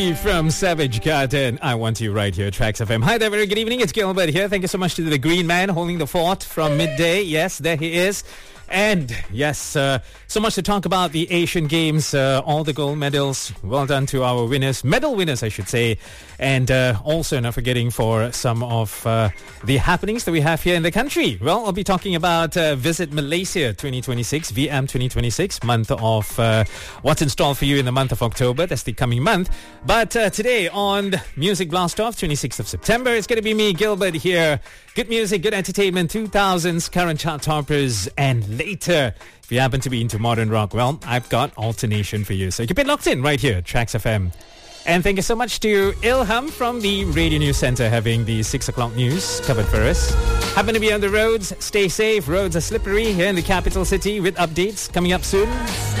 From Savage Garden, I Want You right here, Tracks FM. Hi there, very good evening. It's Gilbert here. Thank you so much to the green man holding the fort from midday. Yes, there he is. And yes, so much to talk about the Asian Games, all the gold medals. Well done to our winners, medal winners, I should say. And also not forgetting for some of the happenings that we have here in the country. Well, I'll be talking about Visit Malaysia 2026, VM 2026, month of what's in store for you in the month of October. That's the coming month. But today on Music Blast Off, 26th of September, it's going to be me, Gilbert, here. Good music, good entertainment, 2000s, current chart toppers, and later, if you happen to be into modern rock, well, I've got alternation for you. So keep it locked in right here, Tracks FM. And thank you so much to Ilham from the Radio News Centre having the 6 o'clock news covered for us. Happen to be on the roads, stay safe, roads are slippery here in the capital city with updates coming up soon.